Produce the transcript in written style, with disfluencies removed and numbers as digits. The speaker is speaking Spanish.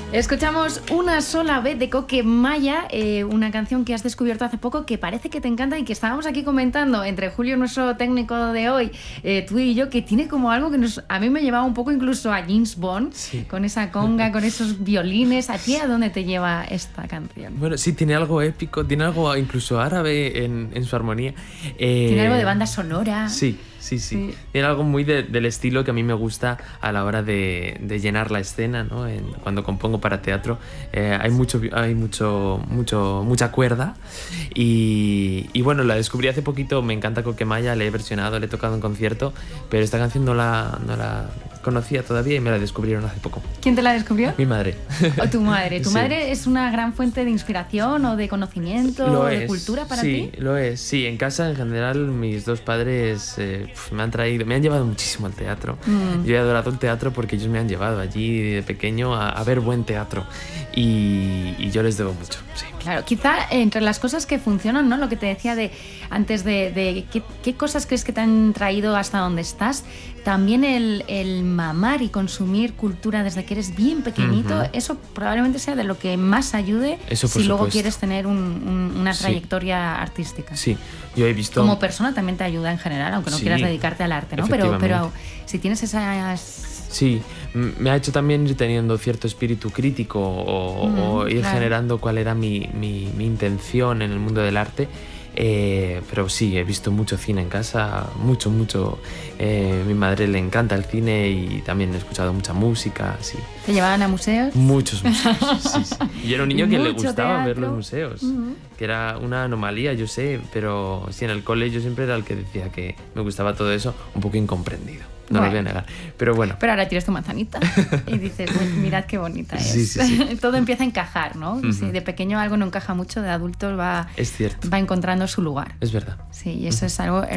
Escuchamos Una sola vez de Coquemaya, una canción que has descubierto hace poco que parece que te encanta y que estábamos aquí comentando entre Julio, nuestro técnico de hoy, tú y yo, que tiene como algo que a mí me llevaba un poco incluso a James Bond, sí, con esa conga, con esos violines. ¿A ti a dónde te lleva esta canción? Bueno, sí, tiene algo épico, tiene algo incluso árabe en su armonía. Tiene algo de banda sonora. Sí. Tiene algo muy del estilo que a mí me gusta a la hora de llenar la escena, ¿no? Cuando compongo para teatro hay mucha cuerda y bueno, la descubrí hace poquito. Me encanta Coquemaya, la he versionado, la he tocado en concierto, pero esta canción no la conocía todavía y me la descubrieron hace poco. ¿Quién te la descubrió? Mi madre. ¿O tu madre? ¿Tu madre es una gran fuente de inspiración o de conocimiento o de cultura para ti? Sí, lo es. Sí, en casa en general mis dos padres me han llevado muchísimo al teatro. Yo he adorado el teatro porque ellos me han llevado allí de pequeño a ver buen teatro y yo les debo mucho, sí. Claro, quizá entre las cosas que funcionan, ¿no? Lo que te decía antes de qué cosas crees que te han traído hasta donde estás, también el mamar y consumir cultura desde que eres bien pequeñito, eso probablemente sea de lo que más ayude si luego quieres tener una trayectoria artística. Sí, yo he visto... Como persona también te ayuda en general, aunque no quieras dedicarte al arte, ¿no? Pero si tienes esas... Sí, me ha hecho también ir teniendo cierto espíritu crítico o ir generando cuál era mi intención en el mundo del arte. Pero sí, he visto mucho cine en casa, mucho. Mi madre le encanta el cine y también he escuchado mucha música, sí. ¿Te llevaban a museos? Muchos museos, sí. Y era un niño que le gustaba ver los museos, que era una anomalía, yo sé, pero sí, en el cole yo siempre era el que decía que me gustaba todo eso, un poco incomprendido. No lo voy a negar, pero bueno. Pero ahora tienes tu manzanita y dices, pues mirad qué bonita es. Sí. Todo empieza a encajar, ¿no? Si de pequeño algo no encaja mucho, de adulto va encontrando su lugar. Es verdad. Sí, y eso es algo